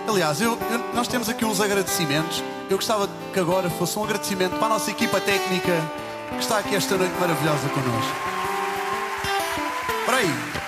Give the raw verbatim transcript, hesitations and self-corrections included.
Aliás, eu, eu- nós temos aqui uns agradecimentos. Eu gostava que agora fosse um agradecimento para a nossa equipa técnica que está aqui esta noite maravilhosa connosco. Para aí.